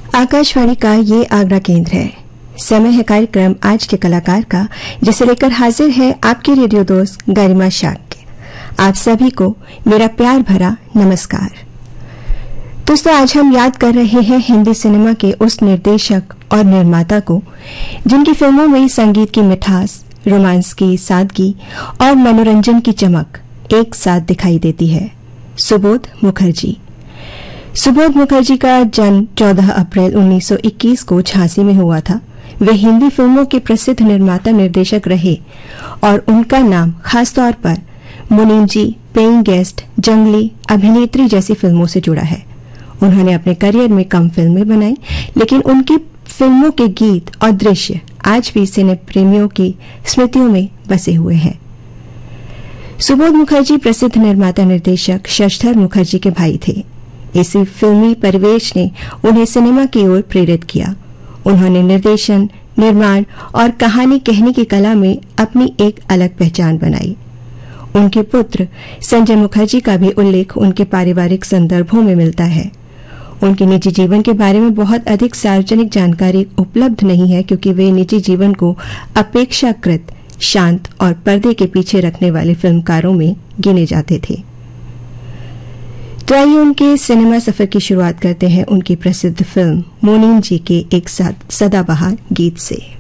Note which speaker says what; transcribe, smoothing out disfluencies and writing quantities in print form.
Speaker 1: आकाशवाणी का ये आगरा केंद्र है। समय है कार्यक्रम आज के कलाकार का, जिसे लेकर हाजिर है आपकी रेडियो दोस्त गरिमा शाक्य। आप सभी को मेरा प्यार भरा नमस्कार। दोस्तों, आज हम याद कर रहे हैं हिंदी सिनेमा के उस निर्देशक और निर्माता को जिनकी फिल्मों में संगीत की मिठास, रोमांस की सादगी और मनोरंजन की चमक एक साथ दिखाई देती है। सुबोध मुखर्जी। सुबोध मुखर्जी का जन्म 14 अप्रैल 1921 को झांसी में हुआ था। वे हिंदी फिल्मों के प्रसिद्ध निर्माता निर्देशक रहे और उनका नाम खासतौर पर मुनीम जी, पेइंग गेस्ट, जंगली, अभिनेत्री जैसी फिल्मों से जुड़ा है। उन्होंने अपने करियर में कम फिल्में बनाई, लेकिन उनकी फिल्मों के गीत और दृश्य आज भी सिने प्रेमियों की स्मृतियों में बसे हुए हैं। सुबोध मुखर्जी प्रसिद्ध निर्माता निर्देशक शशधर मुखर्जी के भाई थे। इसी फिल्मी परिवेश ने उन्हें सिनेमा की ओर प्रेरित किया। उन्होंने निर्देशन, निर्माण और कहानी कहने की कला में अपनी एक अलग पहचान बनाई। उनके पुत्र संजय मुखर्जी का भी उल्लेख उनके पारिवारिक संदर्भों में मिलता है। उनके निजी जीवन के बारे में बहुत अधिक सार्वजनिक जानकारी उपलब्ध नहीं है, क्योंकि वे निजी जीवन को अपेक्षाकृत शांत और पर्दे के पीछे रखने वाले फिल्मकारों में गिने जाते थे। तो आइए उनके सिनेमा सफर की शुरुआत करते हैं उनकी प्रसिद्ध फिल्म मुनीम जी के एक सदाबहार गीत से।